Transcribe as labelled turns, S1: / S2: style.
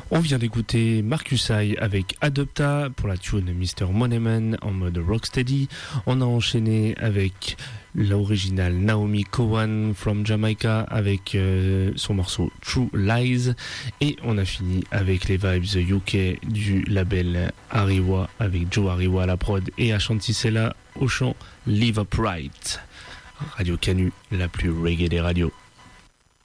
S1: On vient d'écouter Marcus I avec Adopta pour la tune Mr. Moneyman en mode rocksteady. On a enchaîné avec l'original Naomi Cowan from Jamaica avec son morceau True Lies. Et on a fini avec les vibes UK du label Ariwa avec Joe Ariwa à la prod et Ashanti Sella au chant Live Upright. Radio Canu, la plus reggae des radios.